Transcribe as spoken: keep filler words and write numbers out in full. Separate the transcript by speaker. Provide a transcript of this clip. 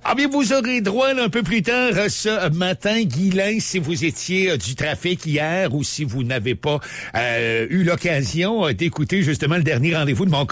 Speaker 1: Ah bien, vous aurez droit là, un peu plus tard euh, ce matin, Guylain, si vous étiez euh, du trafic hier ou si vous n'avez pas euh, eu l'occasion euh, d'écouter justement le dernier rendez-vous de mon